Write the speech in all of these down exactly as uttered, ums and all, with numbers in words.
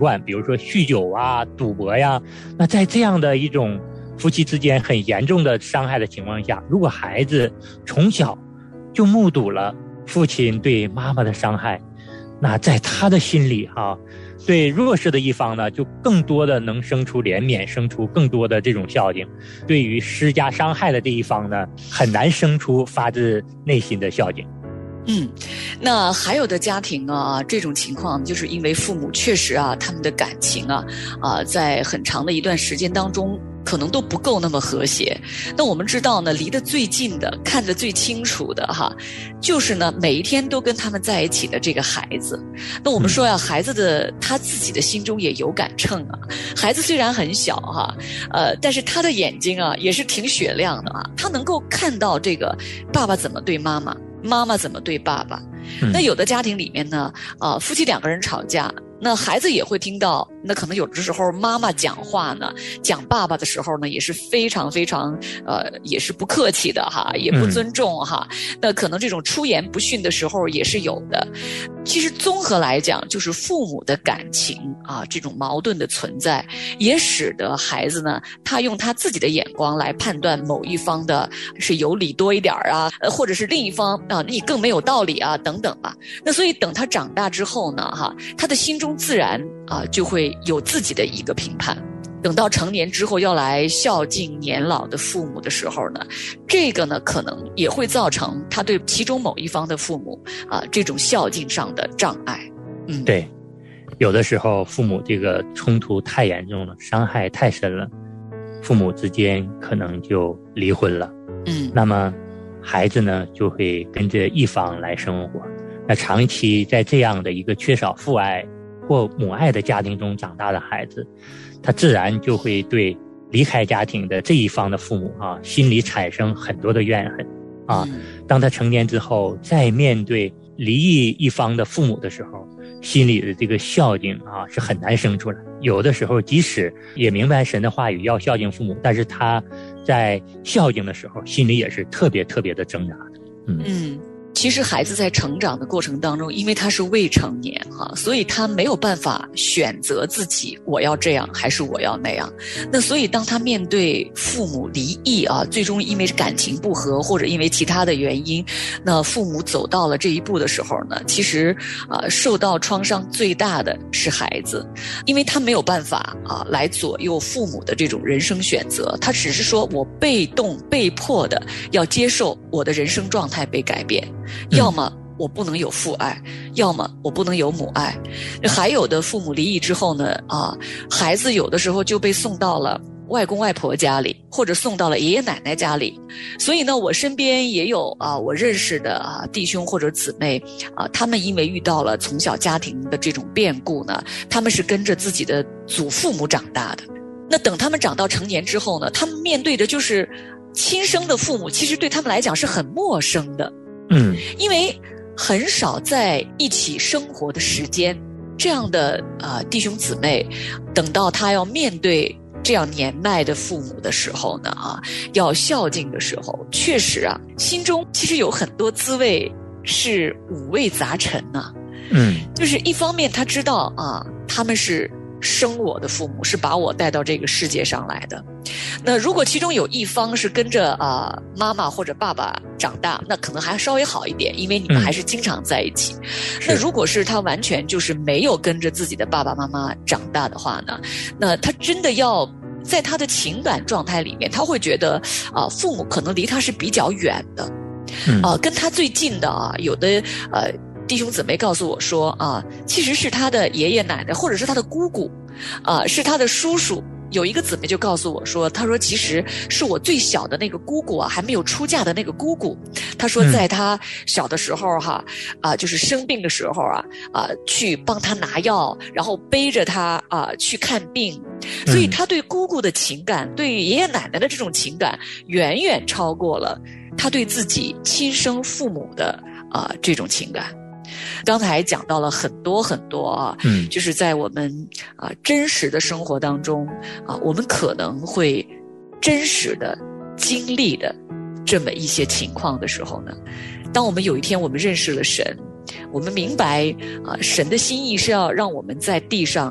惯，比如说酗酒啊、赌博呀，那在这样的一种夫妻之间很严重的伤害的情况下，如果孩子从小就目睹了父亲对妈妈的伤害，那在他的心里哈、啊，对弱势的一方呢，就更多的能生出怜悯，生出更多的这种孝敬；对于施加伤害的这一方呢，很难生出发自内心的孝敬。 嗯，那还有的家庭啊，这种情况就是因为父母确实啊，他们的感情啊，啊，在很长的一段时间当中，可能都不够那么和谐。那我们知道呢，离得最近的、看得最清楚的哈，就是呢每一天都跟他们在一起的这个孩子。那我们说呀，孩子的他自己的心中也有杆秤啊。孩子虽然很小哈，呃，但是他的眼睛啊也是挺雪亮的啊，他能够看到这个爸爸怎么对妈妈。妈妈怎么对爸爸？那有的家庭里面呢，啊、呃，夫妻两个人吵架，那孩子也会听到，那可能有的时候妈妈讲话呢，讲爸爸的时候呢，也是非常非常呃，也是不客气的哈，也不尊重哈。嗯、那可能这种出言不逊的时候也是有的。其实综合来讲，就是父母的感情啊，这种矛盾的存在，也使得孩子呢，他用他自己的眼光来判断某一方的是有理多一点啊，呃，或者是另一方啊，你更没有道理啊，等等吧。那所以等他长大之后呢，哈，他的心中自然啊就会有自己的一个评判。等到成年之后要来孝敬年老的父母的时候呢，这个呢可能也会造成他对其中某一方的父母啊这种孝敬上的障碍。嗯， 对，有的时候父母这个冲突太严重了，伤害太深了，父母之间可能就离婚了。 嗯， 那么孩子呢就会跟着一方来生活。那长期在这样的一个缺少父爱或母爱的家庭中长大的孩子，他自然就会对离开家庭的这一方的父母啊，心里产生很多的怨恨啊。当他成年之后，再面对离异一方的父母的时候，心里的这个孝敬啊是很难生出来。有的时候即使也明白神的话语要孝敬父母，但是他在孝敬的时候心里也是特别特别的挣扎的。嗯嗯，其实孩子在成长的过程当中，因为他是未成年哈，所以他没有办法选择自己我要这样还是我要那样。那所以当他面对父母离异啊，最终因为感情不和或者因为其他的原因，那父母走到了这一步的时候呢，其实啊受到创伤最大的是孩子，因为他没有办法啊来左右父母的这种人生选择，他只是说我被动被迫的要接受我的人生状态被改变。要么我不能有父爱，要么我不能有母爱。还有的父母离异之后呢，啊，孩子有的时候就被送到了外公外婆家里，或者送到了爷爷奶奶家里。所以呢，我身边也有啊，我认识的啊弟兄或者姊妹啊，他们因为遇到了从小家庭的这种变故呢，他们是跟着自己的祖父母长大的。那等他们长到成年之后呢，他们面对的就是亲生的父母，其实对他们来讲是很陌生的。 嗯， 因为很少在一起生活的时间，这样的啊、呃、弟兄姊妹，等到他要面对这样年迈的父母的时候呢，啊，要孝敬的时候，确实啊，心中其实有很多滋味是五味杂陈呐、啊。 嗯， 就是一方面他知道啊，他们是生我的父母，是把我带到这个世界上来的。那如果其中有一方是跟着啊、呃、妈妈或者爸爸长大，那可能还稍微好一点，因为你们还是经常在一起。嗯、那如果是他完全就是没有跟着自己的爸爸妈妈长大的话呢，那他真的要在他的情感状态里面，他会觉得啊、呃、父母可能离他是比较远的。 嗯、 呃，跟他最近的啊，有的呃弟兄姊妹告诉我说啊，其实是他的爷爷奶奶，或者是他的姑姑，啊，是他的叔叔。有一个姊妹就告诉我说，她说其实是我最小的那个姑姑啊，还没有出嫁的那个姑姑。她说在她小的时候哈，啊，就是生病的时候啊，啊，去帮她拿药，然后背着她啊去看病。所以她对姑姑的情感，对爷爷奶奶的这种情感，远远超过了她对自己亲生父母的啊这种情感。刚才讲到了很多很多啊，嗯，就是在我们啊真实的生活当中啊，我们可能会真实的经历的这么一些情况的时候呢，当我们有一天我们认识了神，我们明白啊，神的心意是要让我们在地上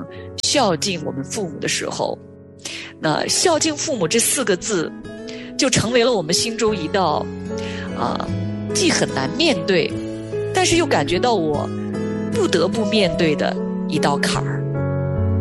孝敬我们父母的时候，那孝敬父母这四个字就成为了我们心中一道啊、呃，既很难面对，但是又感觉到我不得不面对的一道坎儿。